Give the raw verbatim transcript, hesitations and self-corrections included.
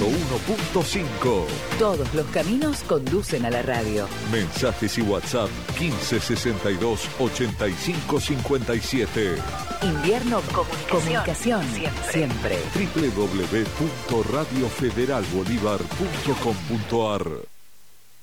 ciento uno punto cinco. Todos los caminos conducen a la radio. Mensajes y WhatsApp quince sesenta y dos ochenta y cinco cincuenta y siete. Invierno Comunicación. Comunicación siempre. doble u doble u doble u punto radio federal bolívar punto com punto a r